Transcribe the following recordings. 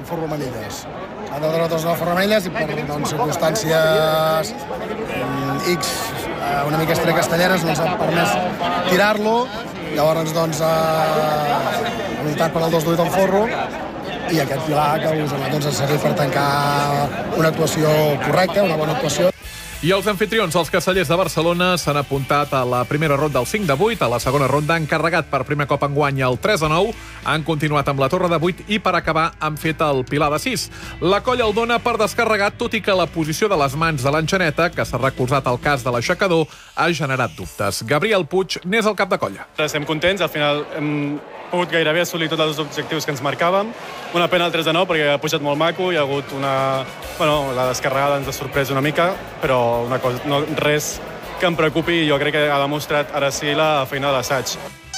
Forro Manilles. Han de donar a Forro Manilles i per circumstàncies X, una mica castelleres, no ens ha permès tirar-lo. Llavors, hem optat per el 2-8 al Forro i aquest pilar que ens ha servit per tancar una actuació correcta, una bona actuació. I els anfitrions, els Castellers de Barcelona, s'han apuntat a la primera ronda al 5-8, a la segona ronda han carregat per primer cop enguany el 3-9, han continuat amb la torre de 8 i per acabar han fet el pilar de 6. La colla el dona per descarregat, tot i que la posició de les mans de l'enxaneta, que s'ha recolzat al cas de l'aixecador, ha generat dubtes. Gabriel Puig n'és el cap de colla. Estem contents, al final hem pogut gairebé assolir tots els objectius que ens marcàvem. Una pena el 3-9 perquè ha pujat molt maco, hi ha hagut la descarregada ens ha sorprès una mica, però res que em preocupi i jo crec que ha demostrat ara sí la feina de l'assaig.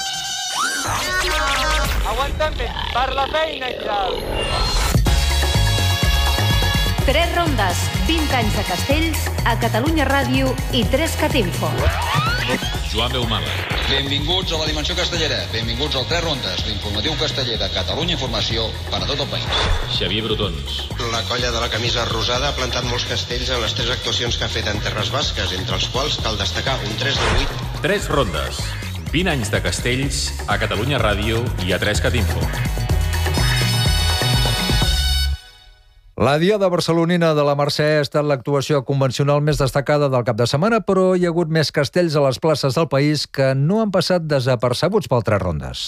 Aguanten bé, per la feina i tal. 3 rondes, 20 anys de castells, a Catalunya Ràdio i 3CAT Info. Joan Beumala. Benvinguts a la Dimensió Castellera. Benvinguts al 3 rondes, l'informatiu casteller de Catalunya Informació per a tot el país. Xavier Brotons. La colla de la camisa rosada ha plantat molts castells en les 3 actuacions que ha fet en terres basques, entre els quals cal destacar un 3-8. 3 rondes, 20 anys de castells, a Catalunya Ràdio i a 3CAT Info. La Diada Barcelonina de la Mercè ha estat l'actuació convencional més destacada del cap de setmana, però hi ha hagut més castells a les places del país que no han passat desapercebuts pel 3 rondes.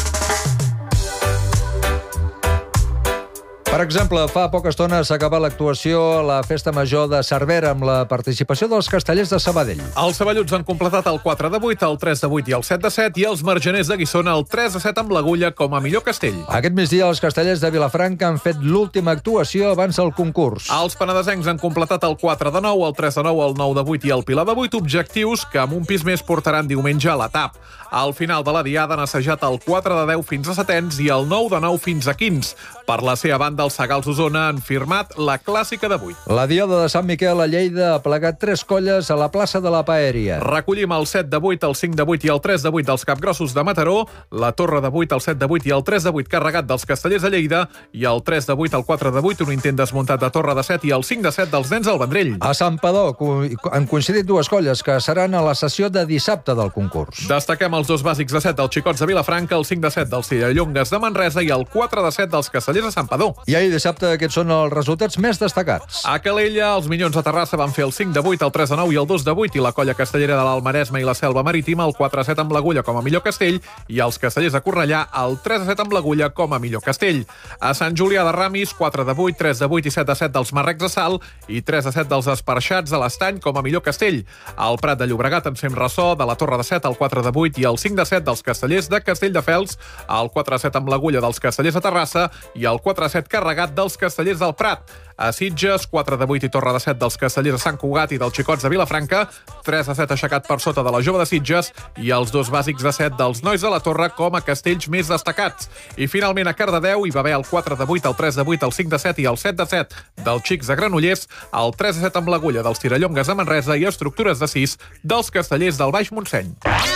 Per exemple, fa poca estona s'ha acabat l'actuació a la Festa Major de Cervera amb la participació dels castellers de Sabadell. Els saballuts han completat el 4-8, el 3-8 i el 7-7 i els margeners de Guissona el 3-7 amb l'Agulla com a millor castell. Aquest migdia els castellers de Vilafranca han fet l'última actuació abans del concurs. Els penedesencs han completat el 4-9, el 3-9, el 9-8 i el pilar de 8, objectius que amb un pis més portaran diumenge a la TAP. Al final de la Diada han assajat el 4-10 fins a setens i el 9-9 fins a 15. Per la seva banda, els Sagals d'Osona han firmat la clàssica de 8. La Diada de Sant Miquel a Lleida ha plegat 3 colles a la plaça de la Paeria. Recollim el 7-8, el 5-8 i el 3-8 dels Capgrossos de Mataró, la torre de 8, el 7-8 i el 3-8 carregat dels Castellers de Lleida i el 3-8, el 4-8, un intent desmuntat de torre de 7 i el 5-7 dels nens al Vendrell. A Sant Padó han coincidit 2 colles que seran a la sessió de dissabte del concurs. Destaquem els 2 bàsics de 7 dels Xicots de Vilafranca, el 5-7 dels Cillallongues de Manresa i el 4-7 dels Castellers de Sant Padó. I ahir dissabte aquests són els resultats més destacats. A Calella, els Minyons de Terrassa van fer el 5-8, el 3-9 i el 2-8 i la colla castellera de l'Almaresme i la Selva Marítima el 4-7 amb l'Agulla com a millor castell i els castellers de Cornellà el 3-7 amb l'Agulla com a millor castell. A Sant Julià de Ramis, 4-8, 3-8 i 7-7 dels Marrecs de Sal i 3-7 dels Esparxats de l'Estany com a millor castell. Al Prat de Llobregat ens fem ressò de la Torre de 7 al 4-8 i el 5-7 dels castellers de Castelldefels, el 4-7 amb l'Agulla dels castellers de Terrassa i el 4-7 carregat dels castellers del Prat. A Sitges, 4-8 i torre de 7 dels castellers de Sant Cugat i dels Xicots de Vilafranca, 3-7 aixecat per sota de la Jove de Sitges i els 2 bàsics de 7 dels Nois de la Torre com a castells més destacats. I finalment a Cardedeu hi va haver el 4-8, el 3-8, el 5-7 i el 7-7 dels Xics de Granollers, el 3-7 amb l'Agulla dels Tirallongues de Manresa i estructures de 6 dels castellers del Baix Montseny.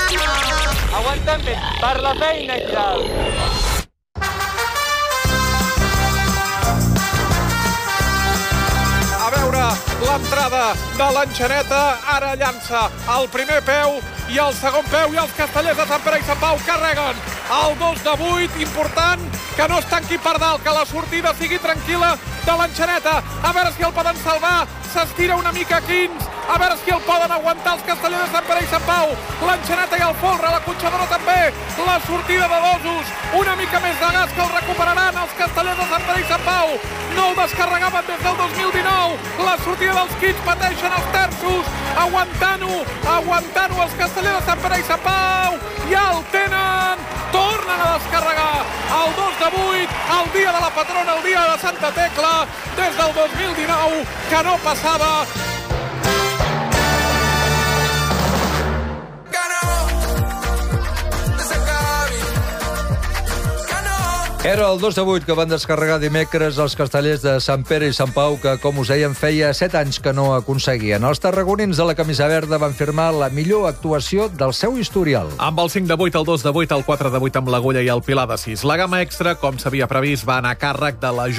Aguanten bé, per la feina i tal. L'entrada de l'enxaneta, ara llança el primer peu i el segon peu i els castellers de Sant Pere i Sant Pau carreguen el 2-8, important que no es tanqui per dalt, que la sortida sigui tranquil·la de l'enxaneta, a veure si el poden salvar, s'estira una mica 15, a veure si el poden aguantar els castellers de Sant Pere i Sant Pau, l'enxaneta i el folre, la cotxadora també, la sortida de dosos, una mica més de gas que el recuperaran els castellers de Sant Pere i Sant Pau, no el descarregaven des del 2019, la sortida dels Quits pateixen els terços, aguantant-ho els castellers de Sant Pere i Sant Pau, ja el tenen, tornen a descarregar el 2-8, el dia de la patrona, el dia de Santa Tecla, des del 2019, que no passava. Era el 2-8 que van descarregar dimecres els castellers de Sant Pere i Sant Pau, que, com us dèiem, feia 7 anys que no aconseguien. Els tarragonins de la camisa verda van firmar la millor actuació del seu historial. Amb el 5-8, el 2-8, el 4-8 amb l'Agulla i el pilar de 6. La gamma extra, com s'havia previst, va anar a càrrec de la